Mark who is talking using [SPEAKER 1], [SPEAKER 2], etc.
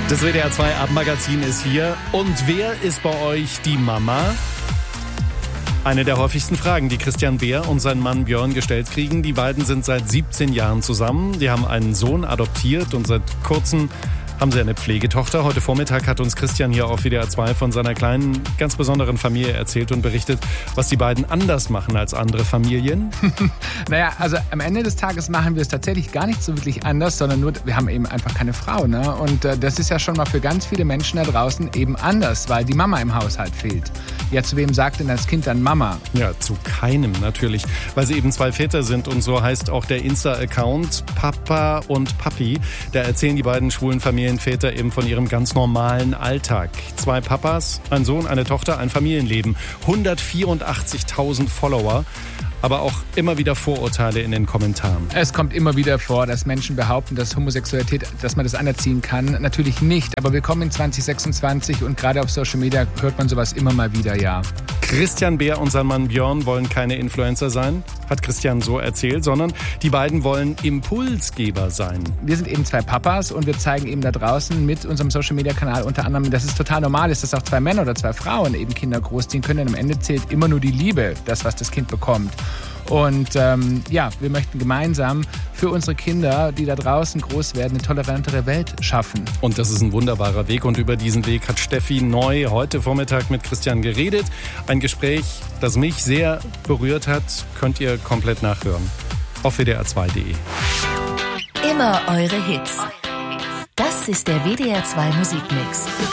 [SPEAKER 1] Das WDR 2 Abendmagazin ist hier. Und wer ist bei euch die Mama? Eine der häufigsten Fragen, die Christian Beer und sein Mann Björn gestellt kriegen. Die beiden sind seit 17 Jahren zusammen. Die haben einen Sohn adoptiert und seit kurzem haben sie eine Pflegetochter. Heute Vormittag hat uns Christian hier auf WDR 2 von seiner kleinen, ganz besonderen Familie erzählt und berichtet, was die beiden anders machen als andere Familien.
[SPEAKER 2] Naja, also am Ende des Tages machen wir es tatsächlich gar nicht so wirklich anders, sondern nur, wir haben eben einfach keine Frau. Ne? Und das ist ja schon mal für ganz viele Menschen da draußen eben anders, weil die Mama im Haushalt fehlt. Ja, zu wem sagt denn das Kind dann Mama?
[SPEAKER 1] Ja, zu keinem natürlich, weil sie eben zwei Väter sind und so heißt auch der Insta-Account Papa und Papi. Da erzählen die beiden schwulen Familienväter eben von ihrem ganz normalen Alltag. 2 Papas, ein Sohn, eine Tochter, ein Familienleben. 184.000 Follower. Aber auch immer wieder Vorurteile in den Kommentaren.
[SPEAKER 2] Es kommt immer wieder vor, dass Menschen behaupten, dass Homosexualität, dass man das anerziehen kann. Natürlich nicht, aber willkommen in 2026 und gerade auf Social Media hört man sowas immer mal wieder, ja.
[SPEAKER 1] Christian Beer und sein Mann Björn wollen keine Influencer sein, hat Christian so erzählt, sondern die beiden wollen Impulsgeber sein.
[SPEAKER 2] Wir sind eben 2 Papas und wir zeigen eben da draußen mit unserem Social-Media-Kanal unter anderem, dass es total normal ist, dass auch 2 Männer oder 2 Frauen eben Kinder großziehen können. Denn am Ende zählt immer nur die Liebe, das, was das Kind bekommt. Und ja, wir möchten gemeinsam für unsere Kinder, die da draußen groß werden, eine tolerantere Welt schaffen.
[SPEAKER 1] Und das ist ein wunderbarer Weg. Und über diesen Weg hat Steffi Neu heute Vormittag mit Christian geredet. Ein Gespräch, das mich sehr berührt hat, könnt ihr komplett nachhören. Auf wdr2.de.
[SPEAKER 3] Immer eure Hits. Das ist der WDR 2 Musikmix.